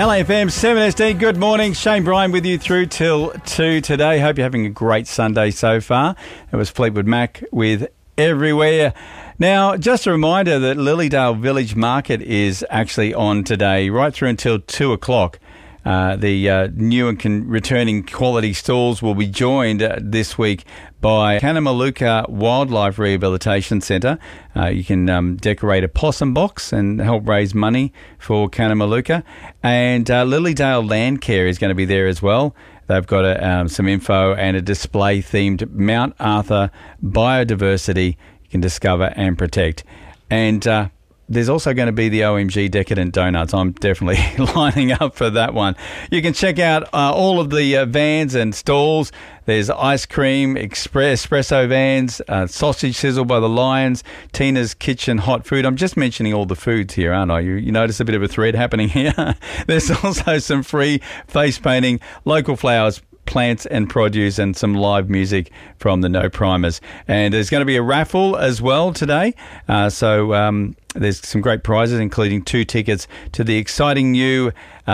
LAFM 7SD, good morning. Shane Bryan with you through till 2 today. Hope you're having a great Sunday so far. It was Fleetwood Mac with Everywhere. Now, just a reminder that Lilydale Village Market is actually on today, right through until 2 o'clock. The new and returning quality stalls will be joined this week by Kanamaluka Wildlife Rehabilitation Centre. You can decorate a possum box and help raise money for Kanamaluka. And Lilydale Land Care is going to be there as well. They've got some info and a display themed Mount Arthur biodiversity you can discover and protect. And there's also going to be the OMG Decadent Donuts. I'm definitely lining up for that one. You can check out all of the vans and stalls. There's ice cream, espresso vans, sausage sizzle by the Lions, Tina's Kitchen hot food. I'm just mentioning all the foods here, aren't I? You notice a bit of a thread happening here. There's also some free face painting, local flowers, plants and produce, and some live music from the No Primers. And there's going to be a raffle as well today. So there's some great prizes, including 2 tickets to the exciting new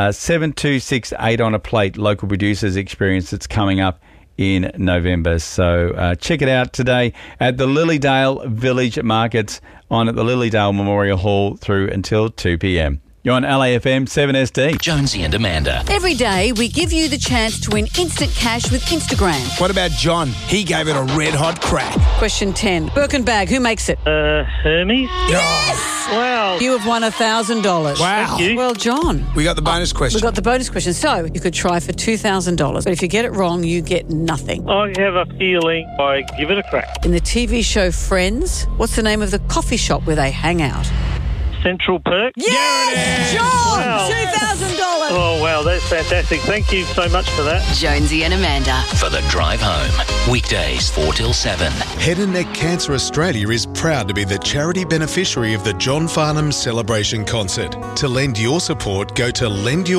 7268 on a Plate local producers experience that's coming up in November. So check it out today at the Lilydale Village Markets on at the Lilydale Memorial Hall through until 2 p.m. You're on LAFM 7SD. Jonesy and Amanda. Every day, we give you the chance to win instant cash with Instagram. What about John? He gave it a red-hot crack. Question 10. Birkin bag, who makes it? Hermes? Yes! Wow. You have won $1,000. Wow. Thank you. Well, John. We got the bonus question. We got the bonus question. So, you could try for $2,000. But if you get it wrong, you get nothing. I have a feeling I give it a crack. In the TV show Friends, what's the name of the coffee shop where they hang out? Central Perk? Yes! John! Wow. $2,000! Oh, wow, that's fantastic. Thank you so much for that. Jonesy and Amanda. For the drive home. Weekdays 4 till 7. Head and Neck Cancer Australia is proud to be the charity beneficiary of the John Farnham Celebration Concert. To lend your support, go to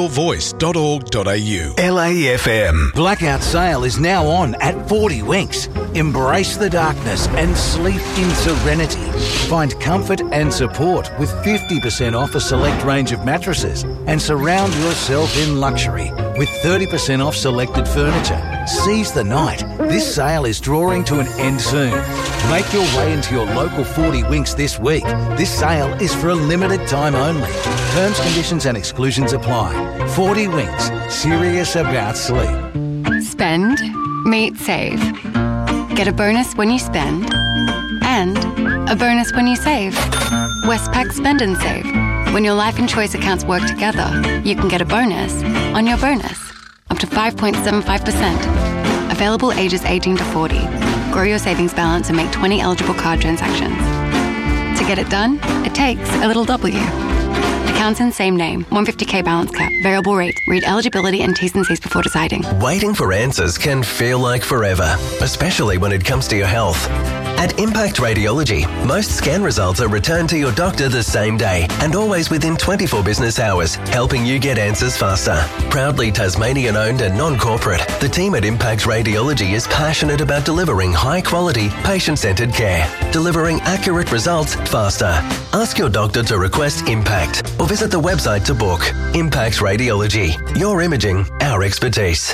lendyourvoice.org.au. LAFM. Blackout sale is now on at 40 Winks. Embrace the darkness and sleep in serenity. Find comfort and support with 50% off a select range of mattresses and surround yourself in luxury with 30% off selected furniture. Seize the night. This sale is drawing to an end soon. Make your way into your local 40 Winks this week. This sale is for a limited time only. Terms, conditions and exclusions apply. 40 Winks. Serious about sleep. Spend, meet, save. Get a bonus when you spend and a bonus when you save. Westpac Spend and Save. When your life and choice accounts work together, you can get a bonus on your bonus, up to 5.75%. Available ages 18 to 40. Grow your savings balance and make 20 eligible card transactions. To get it done, it takes a little W. Accounts in same name. 150k balance cap. Variable rate. Read eligibility and T's and C's before deciding. Waiting for answers can feel like forever, especially when it comes to your health. At Impact Radiology, most scan results are returned to your doctor the same day and always within 24 business hours, helping you get answers faster. Proudly Tasmanian-owned and non-corporate, the team at Impact Radiology is passionate about delivering high-quality, patient-centred care, delivering accurate results faster. Ask your doctor to request Impact or visit the website to book. Impact Radiology. Your imaging, our expertise.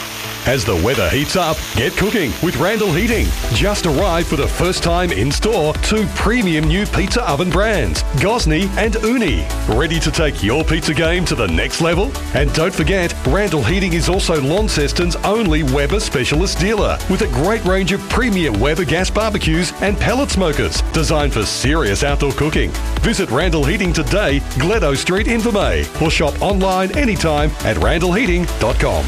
As the weather heats up, get cooking with Randall Heating. Just arrived for the first time in store 2 premium new pizza oven brands, Gosney and Uni. Ready to take your pizza game to the next level? And don't forget, Randall Heating is also Launceston's only Weber specialist dealer with a great range of premium Weber gas barbecues and pellet smokers designed for serious outdoor cooking. Visit Randall Heating today, Gledo Street, Invermay, or shop online anytime at randallheating.com.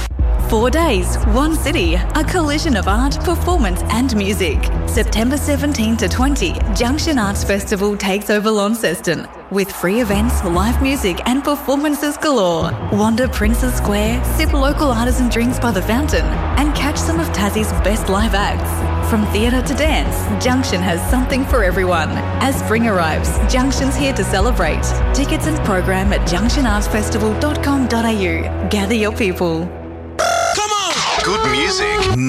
4 days, one city, a collision of art, performance and music. September 17 to 20, Junction Arts Festival takes over Launceston with free events, live music and performances galore. Wander Princes Square, sip local artisan drinks by the fountain and catch some of Tassie's best live acts. From theatre to dance, Junction has something for everyone. As spring arrives, Junction's here to celebrate. Tickets and program at junctionartsfestival.com.au. Gather your people. Good music.